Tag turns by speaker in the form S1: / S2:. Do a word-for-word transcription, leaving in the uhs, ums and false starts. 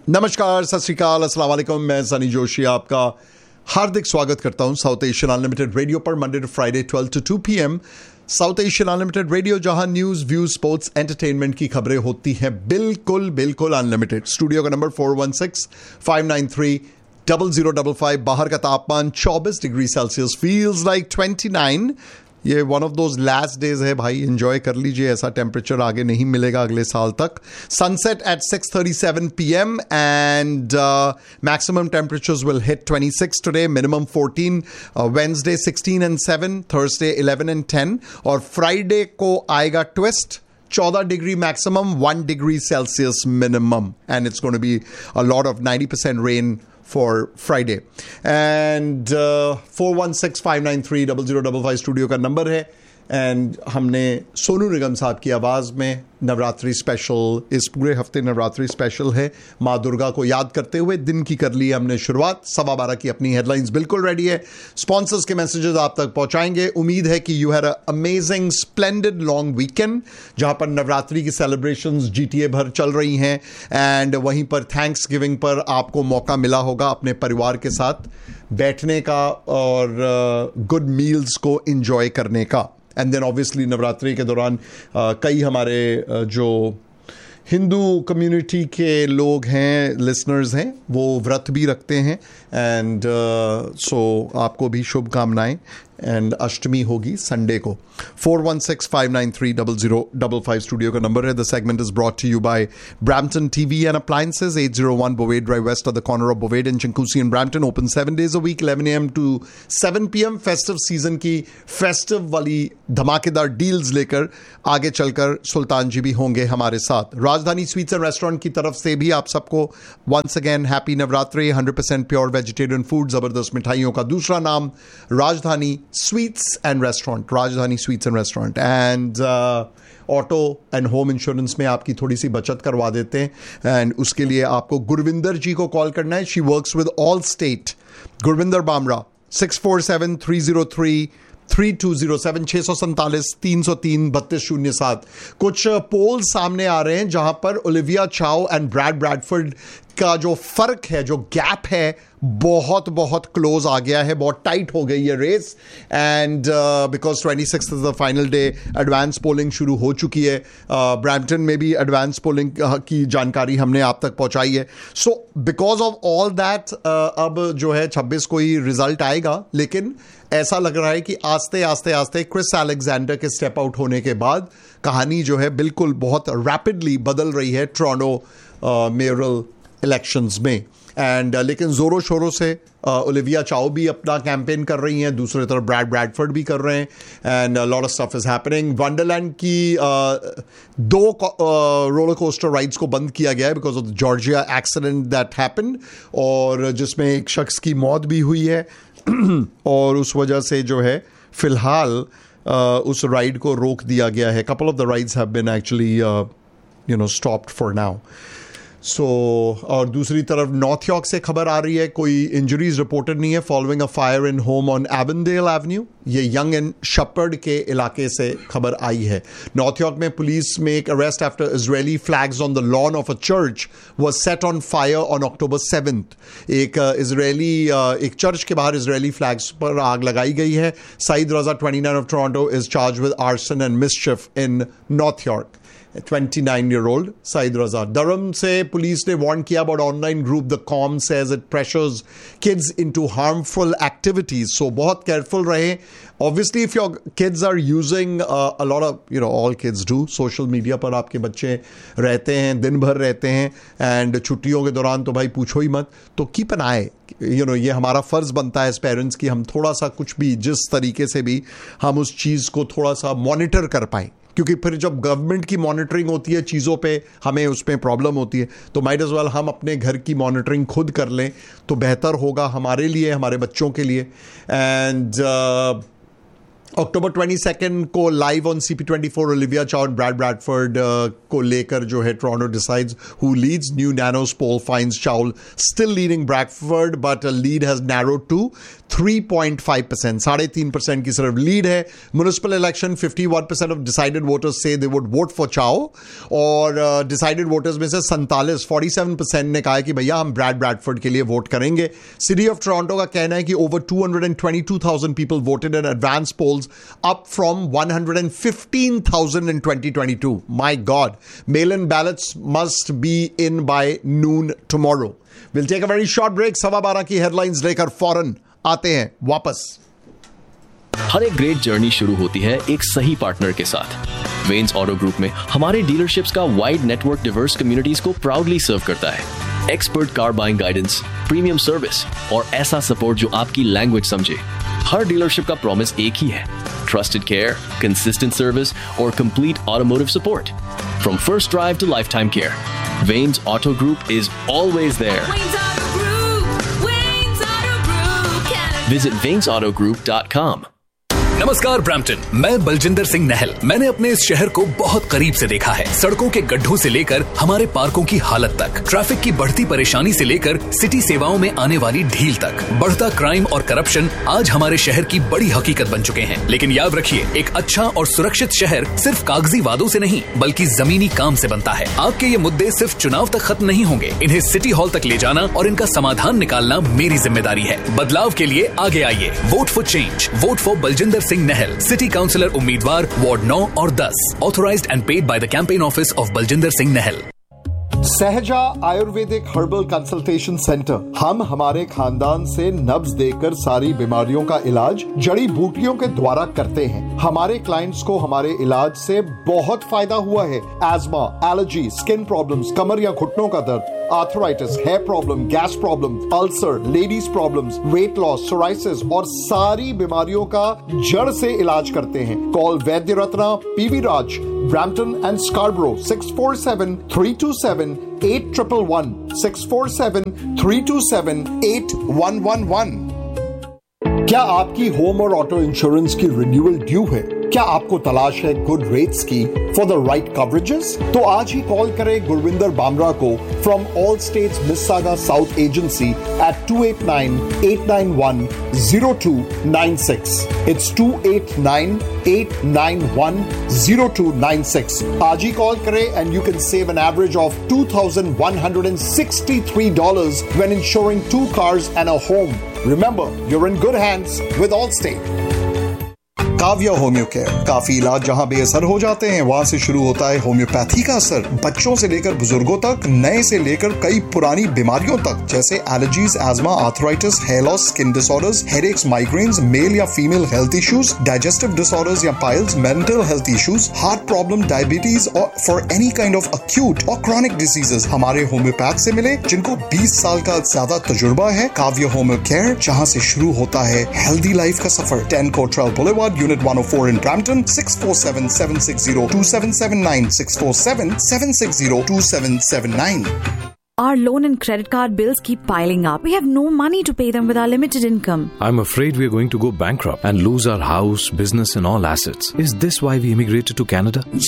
S1: नमस्कार, सत श्री अकाल, अस्सलाम वालेकुम। मैं सनी जोशी आपका हार्दिक स्वागत करता हूं साउथ एशियन अनलिमिटेड रेडियो पर Monday to Friday twelve to to P M. South Asian unlimited radio, जहां न्यूज, व्यूज, स्पोर्ट्स, एंटरटेनमेंट की खबरें होती हैं बिल्कुल बिल्कुल अनलिमिटेड। स्टूडियो का number four one six five nine three double zero double five. बाहर का तापमान चौबीस degree Celsius, feels like twenty nine. ये one of those last days है भाई, एंजॉय कर लीजिए। ऐसा टेम्परेचर आगे नहीं मिलेगा अगले साल तक। Sunset eight six thirty seven P M and maximum temperatures will hit twenty six today, minimum fourteen, Wednesday sixteen and seven, Thursday eleven and ten, और फ्राइडे को आएगा ट्विस्ट, चौदह degree maximum, one degree Celsius minimum, and it's going to be a lot of ninety percent rain for Friday. And uh, four one six five nine three double zero double five studio का number है। And हमने सोनू निगम साहब की आवाज़ में Navratri special, इस पूरे हफ्ते नवरात्रि स्पेशल है, माँ दुर्गा को याद करते हुए दिन की कर ली हमने शुरुआत। सवा बारह की अपनी हेडलाइंस बिल्कुल रेडी है। स्पॉन्सर्स के मैसेजेस आप तक पहुंचाएंगे। उम्मीद है कि you had a amazing splendid long weekend, जहां पर नवरात्रि की सेलिब्रेशंस जीटीए भर चल रही हैं, एंड वहीं पर थैंक्स गिविंग पर आपको मौका मिला होगा अपने परिवार के साथ बैठने का और गुड uh, मील्स को एंजॉय करने का। एंड देन ऑब्वियसली नवरात्रि के दौरान uh, कई हमारे uh, जो हिंदू कम्युनिटी के लोग हैं, लिसनर्स हैं, वो व्रत भी रखते हैं। एंड सो uh, so, आपको भी शुभकामनाएं। एंड अष्टमी होगी संडे को। Four one six five nine three double zero double five studio का नंबर है। The segment is brought to you bye Brampton TV and appliances, eight zero one Bovade Drive West at the corner of Bovade and Chinguacousy in Brampton. Open seven days a week, eleven a m to seven p m festive season की festive वाली धमाकेदार deals लेकर आगे चलकर सुल्तान जी भी होंगे हमारे साथ। राजधानी स्वीट्स एंड रेस्टोरेंट की तरफ से भी आप सबको once again happy Navratri. Hundred percent pure vegetarian food, जबरदस्त मिठाइयों का दूसरा नाम राजधानी स्वीट्स एंड रेस्टोरेंट, राजधानी sweets and restaurant. And auto and home insurance में आपकी थोड़ी सी बचत करवा देते हैं, एंड उसके लिए आपको गुरविंदर जी को कॉल करना है। She works with all state. Gurvinder Bamra, six four seven three zero three three to zero seven, छः सौ सैंतालीस तीन सौ तीन बत्तीस शून्य सात। कुछ पोल सामने आ रहे हैं जहां पर ओलिविया चाओ एंड ब्रैड ब्रैडफोर्ड का जो फर्क है, जो गैप है, बहुत बहुत क्लोज आ गया है, बहुत टाइट हो गई है race. And because twenty six is the final day, advance polling शुरू हो चुकी है। ब्रैम्पटन uh, में भी एडवांस पोलिंग uh, की जानकारी हमने आप तक पहुंचाई है। So because of all that अब जो है छब्बीस को ही रिजल्ट आएगा, लेकिन ऐसा लग रहा है कि आस्ते आस्ते आस्ते क्रिस अलेक्जेंडर के स्टेप आउट होने के बाद कहानी जो है बिल्कुल बहुत रैपिडली बदल रही है टोरंटो मेयरल इलेक्शंस में। एंड uh, लेकिन जोरों शोरों से ओलिविया uh, चाओ भी अपना कैंपेन कर रही हैं, दूसरी तरफ ब्रैड ब्रैडफोर्ड भी कर रहे हैं, and lot of stuff is happening. Wonderland की uh, दो रोलर कोस्टर राइड्स को बंद किया गया है because of the Georgia accident that happened, और जिसमें एक शख्स की मौत भी हुई है और उस वजह से जो है फिलहाल uh, उस राइड को रोक दिया गया है। Couple of the rides have been actually you know stopped for now. So so, और दूसरी तरफ नॉर्थ यॉर्क से खबर आ रही है, कोई इंजरीज रिपोर्टेड नहीं है following a fire in home on एवनडेल Avenue. ये यंग एंड शेपर्ड के इलाके से खबर आई है। नॉर्थ यॉर्क में पुलिस में एक arrest after Israeli flags on the lawn of a church was set on fire on October seventh. एक इजरायली uh, एक चर्च के बाहर इजरायली फ्लैग्स पर आग लगाई गई है। सईद रजा twenty nine of Toronto is charge with arson and मिसचिफ in north York. Twenty nine year old Saeed Raza. Durham से पुलिस ने वार्न किया about online group the com says it pressures kids into harmful activities, सो बहुत careful रहे। Obviously if your kids are using a lot of, you know all kids do, social media पर आपके बच्चे रहते हैं, दिन भर रहते हैं, एंड छुट्टियों के दौरान तो भाई पूछो ही मत। तो keep an I, you know ये हमारा फर्ज बनता है एज पेरेंट्स कि हम थोड़ा सा कुछ भी, जिस तरीके से भी हम उस चीज़ को थोड़ा सा मॉनिटर कर पाएँ, क्योंकि फिर जब गवर्नमेंट की मॉनिटरिंग होती है चीज़ों पे, हमें उसमें प्रॉब्लम होती है। तो माइट एज वेल हम अपने घर की मॉनिटरिंग खुद कर लें तो बेहतर होगा हमारे लिए, हमारे बच्चों के लिए। एंड अक्टूबर ट्वेंटी सेकेंड को live on C P twenty four Olivia चाउ और ब्रैड ब्रैडफोर्ड को लेकर जो है Toronto decides who Leeds. New नैनोस pole finds Chou still leading Bradford but lead has narrowed to three point five percent. साढ़े तीन percent की सिर्फ लीड है. Municipal election fifty one percent of decided voters से दे वुड वोट फॉर चाउ और decided uh, voters में से सैंतालीस फोर्टी सेवन परसेंट ने कहा है कि भैया हम ब्रैड ब्रैडफोर्ड के लिए वोट करेंगे. सिटी ऑफ टोरंटो का कहना है कि over two hundred twenty two thousand people voted in advance poles up from one hundred fifteen thousand in twenty twenty-two. My God. Mail-in ballots must be in by noon tomorrow. We'll take a very short break. सवा बारह की headlines लेकर फौरन आते हैं वापस.
S2: हर एक great journey शुरू होती है एक सही पार्टनर के साथ. वेन्स ऑटो ग्रुप में हमारे डीलरशिप्स का वाइड नेटवर्क डिवर्स कम्युनिटीज को प्राउडली सर्व करता है. Expert car buying guidance, premium service और ऐसा सपोर्ट जो आपकी लैंग्वेज समझे. हर डीलरशिप का प्रॉमिस एक ही है, trusted care, consistent service, or complete automotive support. From first drive to lifetime care, Vane's Auto Group is always there. Vane's Auto Group, Vane's Auto Group, Canada. Visit vanes auto group dot com.
S3: नमस्कार Brampton, मैं बलजिंदर सिंह नहल. मैंने अपने इस शहर को बहुत करीब से देखा है. सड़कों के गड्ढों से लेकर हमारे पार्कों की हालत तक, ट्रैफिक की बढ़ती परेशानी से लेकर सिटी सेवाओं में आने वाली ढील तक. बढ़ता क्राइम और करप्शन आज हमारे शहर की बड़ी हकीकत बन चुके हैं. लेकिन याद रखिए, एक अच्छा और सुरक्षित शहर सिर्फ कागजी वादों से नहीं बल्कि जमीनी काम से बनता है. आपके ये मुद्दे सिर्फ चुनाव तक खत्म नहीं होंगे. इन्हें सिटी हॉल तक ले जाना और इनका समाधान निकालना मेरी जिम्मेदारी है. बदलाव के लिए आगे आइए. Vote for change. Vote for Baljinder Singh नहल, city councillor उम्मीदवार वार्ड नौ और दस. Authorised and paid by the campaign office of Baljinder Singh नहल.
S1: सहजा आयुर्वेदिक हर्बल कंसल्टेशन सेंटर. हम हमारे खानदान से नब्ज देकर सारी बीमारियों का इलाज जड़ी बूटियों के द्वारा करते हैं. हमारे क्लाइंट्स को हमारे इलाज से बहुत फायदा हुआ है. एस्मा, एलर्जी, स्किन प्रॉब्लम्स, कमर या घुटनों का दर्द, arthritis, hair problem, gas problem, ulcer, ladies problems, weight loss, psoriasis और सारी बीमारियों का जड़ से इलाज करते हैं. Call Vaidya Ratna, PV Raj, Brampton and स्कार्बरो six four seven three to seven eight triple one six four seven three to seven eight one one one. क्या आपकी होम और ऑटो इंश्योरेंस की रिन्यूअल ड्यू है? क्या आपको तलाश है गुड रेट्स की फॉर द राइट कवरेजेस? तो आज ही कॉल करें गुरविंदर बामरा को from all states मिस्सागा south agency eight to eight nine eight nine one zero to nine six. It's to eight nine eight nine one zero to nine six. आज ही call करें and you can save an average of two thousand one hundred sixty three dollars when ensuring to cars and a home. Remember, you're in good hands with Allstate. Kavya homeo care. काफी इलाज जहां बेअसर हो जाते हैं वहां से शुरू होता है होम्योपैथी का असर. बच्चों से लेकर बुजुर्गों तक, नए से लेकर कई पुरानी बीमारियों तक जैसे allergies, ESMA, arthritis, hair loss, skin disorders, headaches, migraines, mail या female health issues, digestive disorders या piles, mental health issues, heart problem, diabetes और for any kind of acute और क्रॉनिक डिजीजेस हमारे होम्योपैथ से मिले जिनको बीस साल का ज्यादा तजुर्बा है. काव्या होम्यो केयर, जहां से शुरू होता है हेल्दी लाइफ का सफर. Ten Cottrell boulevard, Unit one oh four in Brampton, six four seven, seven six zero, two seven seven nine, six four seven, seven six zero, two seven seven nine.
S4: Our loan and credit card bills keep piling up. We have no money to pay them with our limited income.
S5: I'm afraid we are going to go bankrupt and lose our house, business and all assets. Is this why we immigrated to Canada?